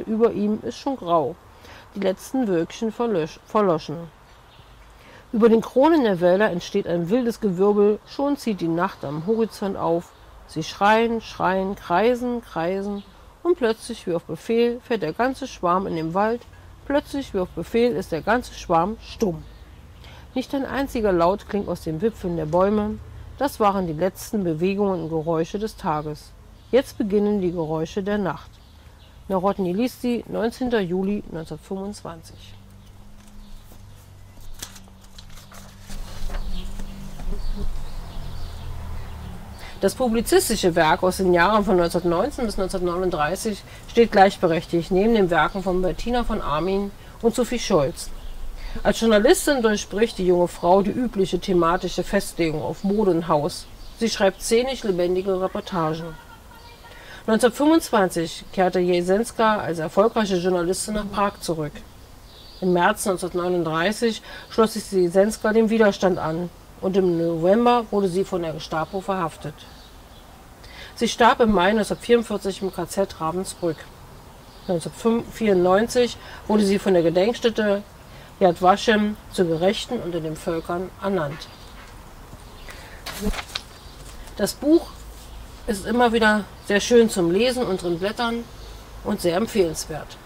über ihm ist schon grau. Die letzten Wölkchen verloschen. Über den Kronen der Wälder entsteht ein wildes Gewirbel, schon zieht die Nacht am Horizont auf. Sie schreien, schreien, kreisen, kreisen, und plötzlich, wie auf Befehl, fährt der ganze Schwarm in den Wald. Plötzlich, wie auf Befehl, ist der ganze Schwarm stumm. Nicht ein einziger Laut klingt aus den Wipfeln der Bäume. Das waren die letzten Bewegungen und Geräusche des Tages. Jetzt beginnen die Geräusche der Nacht. Narodny Listy, 19. Juli 1925. Das publizistische Werk aus den Jahren von 1919 bis 1939 steht gleichberechtigt neben den Werken von Bettina von Arnim und Sophie Scholz. Als Journalistin durchbricht die junge Frau die übliche thematische Festlegung auf Mode und Haus. Sie schreibt szenisch lebendige Reportagen. 1925 kehrte Jesenska als erfolgreiche Journalistin nach Prag zurück. Im März 1939 schloss sich Jesenska dem Widerstand an und im November wurde sie von der Gestapo verhaftet. Sie starb im Mai 1944 im KZ Ravensbrück. 1994 wurde sie von der Gedenkstätte Yad Vashem zur Gerechten unter den Völkern ernannt. Das Buch ist immer wieder sehr schön zum Lesen und drin blättern und sehr empfehlenswert.